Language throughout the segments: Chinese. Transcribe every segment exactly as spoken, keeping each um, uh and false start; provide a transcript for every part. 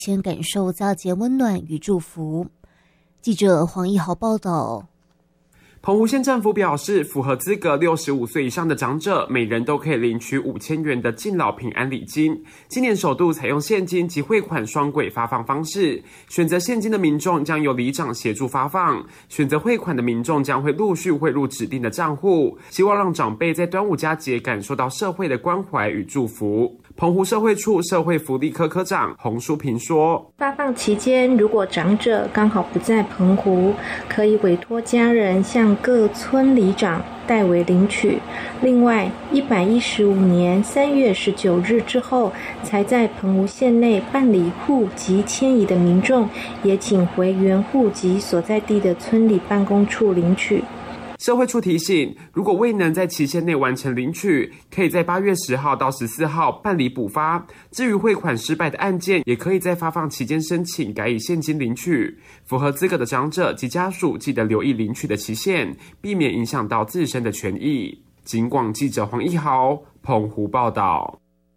先感受佳节温暖与祝福。记者黄一豪报道。 澎湖县政府表示，符合资格六十五岁以上的长者，每人都可以领取五千元的敬老平安礼金。今年首度采用现金及汇款双轨发放方式，选择现金的民众将由里长协助发放，选择汇款的民众将会陆续汇入指定的账户，希望让长辈在端午佳节感受到社会的关怀与祝福。澎湖社会处社会福利科科长洪淑平说， 发放期间，如果长者刚好不在澎湖，可以委托家人向各村里长代为领取。另外，一百一十五年三月十九日之后才在澎湖县内办理户籍迁移的民众，也请回原户籍所在地的村里办公处领取。 社会处提醒，如果未能在期限内完成领取，可以在八月十号到十四号办理补发。至于汇款失败的案件，也可以在发放期间申请改以现金领取。符合资格的长者及家属记得留意领取的期限，避免影响到自身的权益。警广记者黄一豪澎湖报道。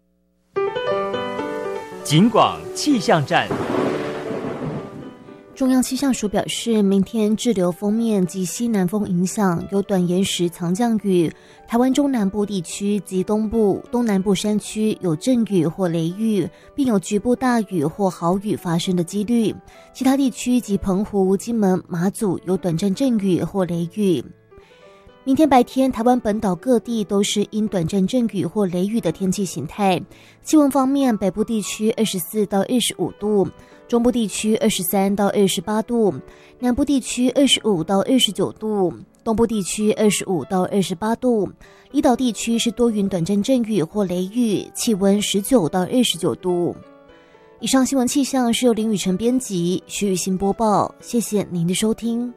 警广气象站。 中央气象署表示，明天滞留锋面及西南风影响，有短延时强降雨，台湾中南部地区及东部、东南部山区有阵雨或雷雨，并有局部大雨或豪雨发生的几率。其他地区及澎湖、金门、马祖有短暂阵雨或雷雨。明天白天，台湾本岛各地都是因短暂阵雨或雷雨的天气形态。气温方面，北部地区二十四到二十五度，中部地区二十三到二十八度，南部地区二十五到二十九度，东部地区二十五到二十八度，离岛地区是多云短暂阵雨或雷雨，气温十九到二十九度。以上新闻气象是由林雨晨编辑，徐雨欣播报，谢谢您的收听。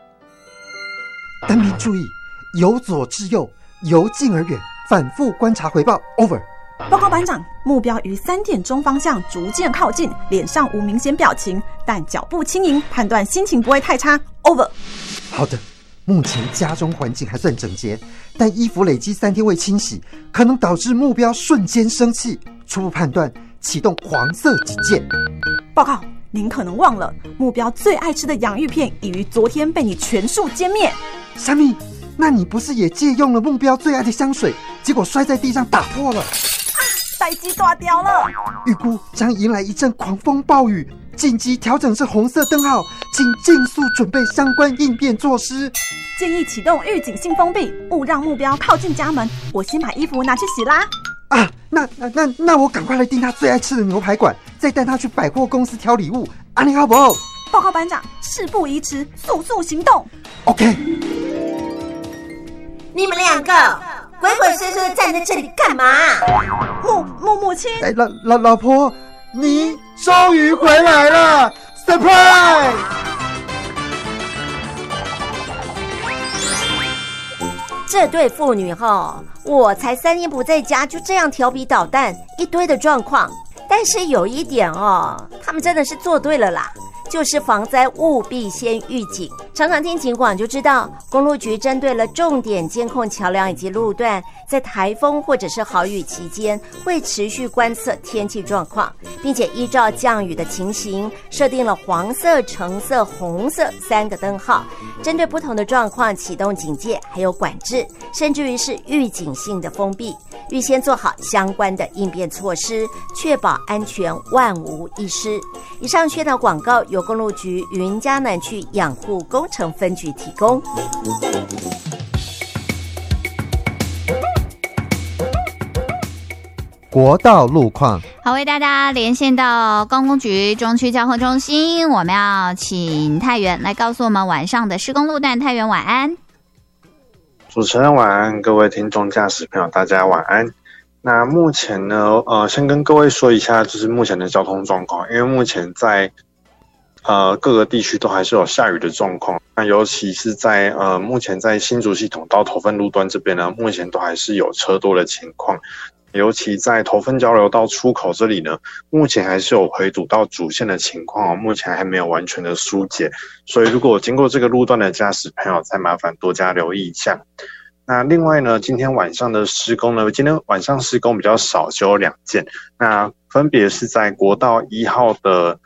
单兵注意，由左至右，由近而远，反复观察回报 over。 报告班长，目标于三点钟方向逐渐靠近，脸上无明显表情，但脚步轻盈，判断心情不会太差 over。 好的，目前家中环境还算整洁，但衣服累积三天未清洗，可能导致目标瞬间生气，初步判断启动黄色警戒。 报告，您可能忘了，目标最爱吃的洋芋片已于昨天被你全数歼灭。 虾米？那你不是也借用了目标最爱的香水，结果摔在地上打破了？ 啊，代机大掉了！ 预估将迎来一阵狂风暴雨，紧急调整至红色灯号，请尽速准备相关应变措施。 建议启动预警性封闭，勿让目标靠近家门。我先把衣服拿去洗啦。 啊，那那那那我赶快来订他最爱吃的牛排馆，再带他去百货公司挑礼物。啊，你好不好？ 报告班长，事不宜迟，速速行动。 OK。 你们两个鬼鬼祟祟的站在这里干嘛？ 母母母亲， 哎，老老老婆，你终于回来了 ，surprise！ 这对父女哈，我才三天不在家，就这样调皮捣蛋，一堆的状况。但是有一点哦，他们真的是做对了啦。就是防灾务必先预警，常常听警广就知道，公路局针对了重点监控桥梁以及路段，在台风或者是豪雨期间，会持续观测天气状况，并且依照降雨的情形，设定了黄色、橙色、红色三个灯号，针对不同的状况启动警戒，还有管制，甚至于是预警性的封闭，预先做好相关的应变措施，确保安全万无一失。以上宣导广告由公路局云嘉南区养护工程分局提供。 国道路况， 好，为大家连线到公路局中区交通中心，我们要请太原来告诉我们晚上的施工路段。太原晚安。 主持人晚安，各位听众驾驶朋友大家晚安。那目前呢，呃，先跟各位说一下，就是目前的交通状况，因为目前在呃各个地区都还是有下雨的状况，那尤其是在呃目前在新竹系统到头份路段这边呢，目前都还是有车多的情况，尤其在头份交流道出口这里呢，目前还是有回堵到主线的情况哦，目前还没有完全的疏解，所以如果经过这个路段的驾驶朋友，再麻烦多加留意一下。那另外呢，今天晚上的施工呢，今天晚上施工比较少，只有两件。那分别是在国道一号的